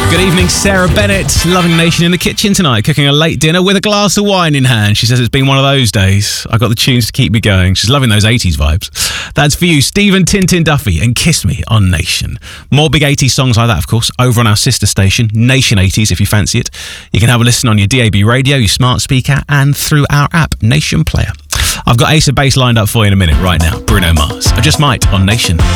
Good evening, Sarah Bennett. Loving Nation in the kitchen tonight, cooking a late dinner with a glass of wine in hand. She says it's been one of those days. I got the tunes to keep me going. She's loving those 80s vibes. That's for you, Stephen Tintin Duffy and Kiss Me on Nation. More big 80s songs like that, of course, over on our sister station, Nation 80s, if you fancy it. You can have a listen on your DAB radio, your smart speaker, and through our app, Nation Player. I've got Ace of Base lined up for you in a minute right now. Bruno Mars. I Just Might on Nation.